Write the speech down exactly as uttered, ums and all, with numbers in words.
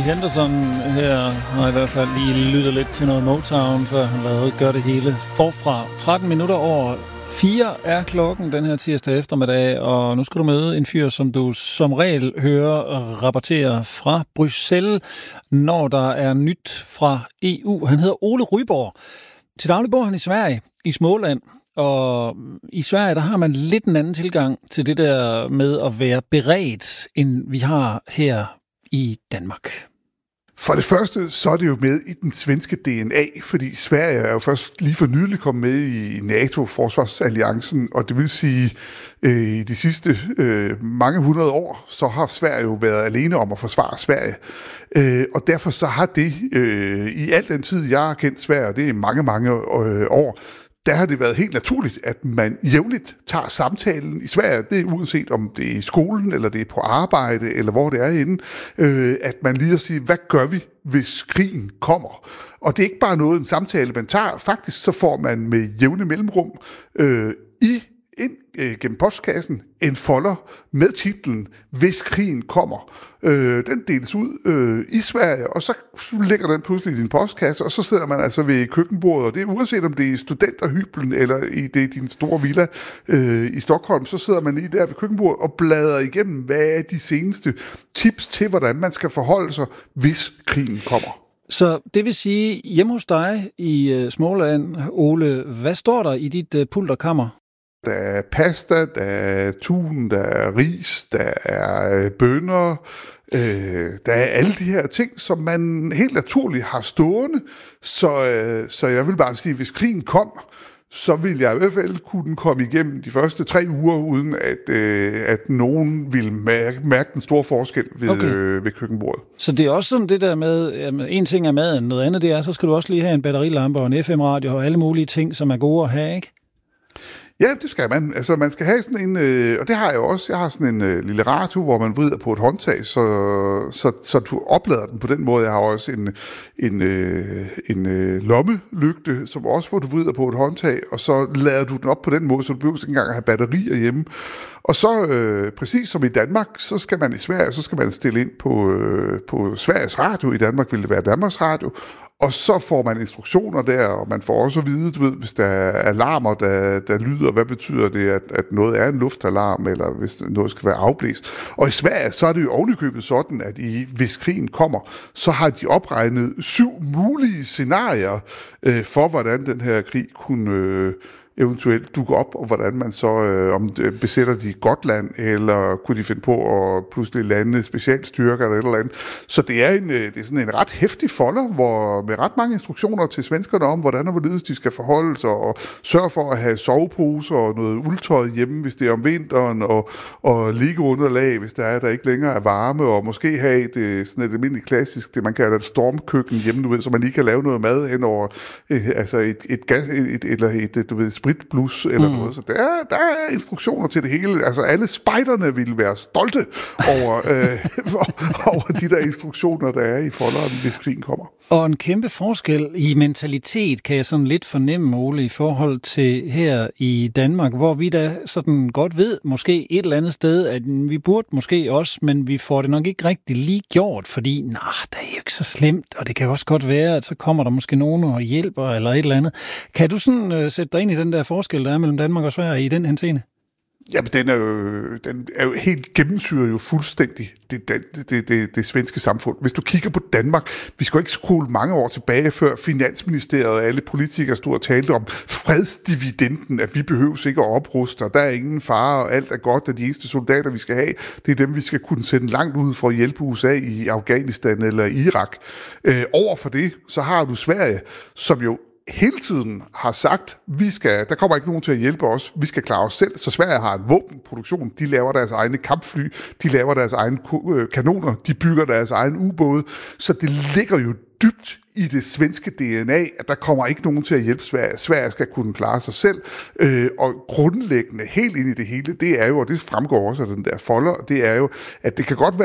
Henderson her har i hvert fald lige lyttet lidt til noget Motown, før han lavede Gør det hele forfra. tretten minutter over fire er klokken den her tirsdag eftermiddag, og nu skal du møde en fyr, som du som regel hører rapportere fra Bruxelles, når der er nyt fra E U. Han hedder Ole Ryborg. Til daglig bor han i Sverige, i Småland. Og i Sverige, der har man lidt en anden tilgang til det der med at være beredt, end vi har her i Danmark. For det første, så er det jo med i den svenske D N A, fordi Sverige er jo først lige for nylig kommet med i NATO, Forsvarsalliancen, og det vil sige, øh, i de sidste øh, mange hundrede år, så har Sverige jo været alene om at forsvare Sverige. Øh, og derfor så har det, øh, i al den tid, jeg har kendt Sverige, og det er mange, mange øh, år, der har det været helt naturligt, at man jævnligt tager samtalen i Sverige, det er uanset om det er i skolen, eller det er på arbejde, eller hvor det er henne, øh, at man lige at sige, hvad gør vi, hvis krigen kommer? Og det er ikke bare noget, en samtale, man tager. Faktisk så får man med jævne mellemrum øh, i ind øh, gennem postkassen en folder med titlen Hvis krigen kommer. Øh, den deles ud øh, i Sverige, og så ligger den pludselig i din postkasse, og så sidder man altså ved køkkenbordet, og det er uanset om det er studenterhyblen eller i det er din store villa øh, i Stockholm, så sidder man lige der ved køkkenbordet og bladrer igennem, hvad er de seneste tips til, hvordan man skal forholde sig, hvis krigen kommer. Så det vil sige, hjemme hos dig i øh, Småland, Ole, hvad står der i dit øh, pulterkammer? Der er pasta, der er tun, der er ris, der er bønner, øh, der er alle de her ting, som man helt naturligt har stående. Så, øh, så jeg vil bare sige, hvis krigen kom, så vil jeg i hvert fald kunne komme igennem de første tre uger, uden at, øh, at nogen vil mærke, mærke den store forskel ved, okay. øh, ved køkkenbordet. Så det er også sådan det der med, jamen, en ting er maden, noget andet det er, så skal du også lige have en batterilampe og en F M-radio og alle mulige ting, som er gode at have, ikke? Ja, det skal man. Altså, man skal have sådan en, øh, og det har jeg også. Jeg har sådan en øh, lille radio, hvor man vrider på et håndtag, så, så, så du oplader den på den måde. Jeg har også en, en, øh, en øh, lommelygte, som også, hvor du vrider på et håndtag, og så lader du den op på den måde, så du behøver ikke engang at have batterier hjemme. Og så, øh, præcis som i Danmark, så skal man i Sverige, så skal man stille ind på, øh, på Sveriges Radio. I Danmark vil det være Danmarks Radio. Og så får man instruktioner der, og man får også at vide, du ved, hvis der er alarmer, der, der lyder, hvad betyder det, at, at noget er en luftalarm, eller hvis noget skal være afblæst. Og i Sverige, så er det jo ovenikøbet sådan, at i, hvis krigen kommer, så har de opregnet syv mulige scenarier øh, for, hvordan den her krig kunne øh, eventuelt dukke op, og hvordan man så, øh, om det, besætter de Gotland, eller kunne de finde på at pludselig lande specialstyrker eller et eller andet. Så det er, en, det er sådan en ret heftig folder, hvor med ret mange instruktioner til svenskerne om, hvordan og hvorledes de skal forholde sig, og sørge for at have soveposer og noget uldtøj hjemme, hvis det er om vinteren, og, og liggeunderlag, hvis der er, der ikke længere er varme, og måske have det, sådan et almindeligt klassisk, det man kalder et stormkøkken hjemme, du ved, så man lige kan lave noget mad hen over øh, altså et, et gas, et, et, eller et, et, du ved, spritblus eller mm. noget. Så der er, der er instruktioner til det hele. Altså alle spejderne ville være stolte over, øh, over de der instruktioner, der er i folderen, hvis krigen kommer. Og en kæmpe forskel i mentalitet kan jeg sådan lidt fornemme, Ole, i forhold til her i Danmark, hvor vi da sådan godt ved, måske et eller andet sted, at vi burde måske også, men vi får det nok ikke rigtig lige gjort, fordi nej, det er jo ikke så slemt, og det kan også godt være, at så kommer der måske nogen og hjælper eller et eller andet. Kan du sådan uh, sætte dig ind i den der forskel, der er mellem Danmark og Sverige i den henseende? Jamen, den er jo, den er jo helt gennemsyret jo fuldstændig det, det, det, det, det svenske samfund. Hvis du kigger på Danmark, vi skal jo ikke skrue mange år tilbage, før Finansministeriet og alle politikere stod og talte om fredsdividenden, at vi behøves ikke at opruste, og der er ingen fare, og alt er godt, og de eneste soldater, vi skal have, det er dem, vi skal kunne sende langt ud for at hjælpe U S A i Afghanistan eller Irak. Øh, over for det, så har du Sverige, som jo hele tiden har sagt, vi skal, der kommer ikke nogen til at hjælpe os, vi skal klare os selv, så Sverige har en våbenproduktion, de laver deres egne kampfly, de laver deres egne kanoner, de bygger deres egen ubåde, så det ligger jo dybt i det svenske D N A, at der kommer ikke nogen til at hjælpe Sverige. Sverige skal kunne klare sig selv, øh, og grundlæggende helt ind i det hele, det er jo, og det fremgår også af den der folder, det er jo, at det kan godt være,